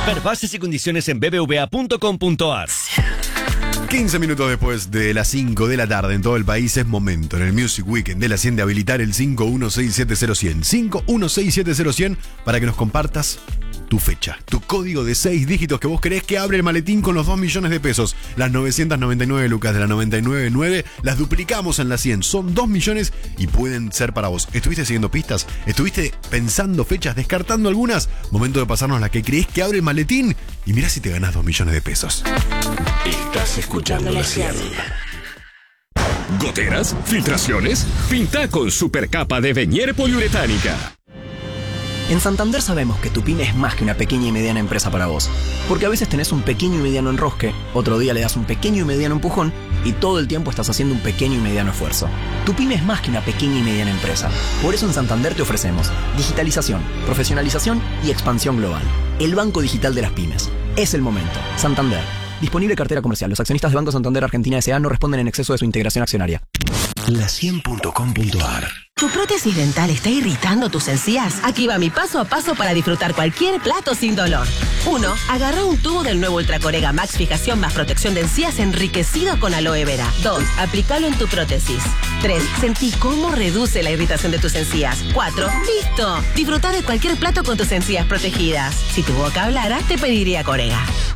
Ver bases y condiciones en bbva.com.ar. 15 minutos después de las 5 de la tarde en todo el país es momento en el Music Weekend de la 100 de habilitar el 516700100. 516700100 para que nos compartas tu fecha, tu código de 6 dígitos que vos querés que abre el maletín con los 2 millones de pesos. Las 999 lucas de la 999 las duplicamos en la 100. Son 2 millones y pueden ser para vos. ¿Estuviste siguiendo pistas? ¿Estuviste pensando fechas, descartando algunas? Momento de pasarnos la que creés que abre el maletín y mirá si te ganás 2 millones de pesos. Estás escuchando la 100. ¿Goteras? ¿Filtraciones? Pinta con supercapa de Venier poliuretánica. En Santander sabemos que tu pyme es más que una pequeña y mediana empresa para vos. Porque a veces tenés un pequeño y mediano enrosque, otro día le das un pequeño y mediano empujón y todo el tiempo estás haciendo un pequeño y mediano esfuerzo. Tu pyme es más que una pequeña y mediana empresa. Por eso en Santander te ofrecemos digitalización, profesionalización y expansión global. El banco digital de las pymes. Es el momento. Santander. Disponible cartera comercial. Los accionistas de Banco Santander Argentina S.A. no responden en exceso de su integración accionaria. La100.com.ar. ¿Tu prótesis dental está irritando tus encías? Aquí va mi paso a paso para disfrutar cualquier plato sin dolor. 1. Agarra un tubo del nuevo Ultracorega Max Fijación más protección de encías enriquecido con aloe vera. 2. Aplícalo en tu prótesis. 3. Sentí cómo reduce la irritación de tus encías. 4. ¡Listo! Disfruta de cualquier plato con tus encías protegidas. Si tu boca hablara, te pediría Corega.